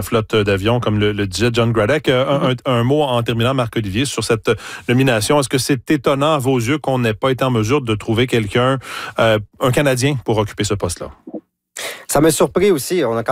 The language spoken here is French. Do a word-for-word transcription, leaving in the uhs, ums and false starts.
flotte d'avions, comme le, le disait John Gradek. Un, un, un mot en terminant, Marc-Olivier, sur cette nomination. Est-ce que c'est étonnant à vos yeux qu'on n'ait pas été en mesure de trouver quelqu'un, euh, un Canadien, pour occuper ce poste-là? Ça m'a surpris aussi. On a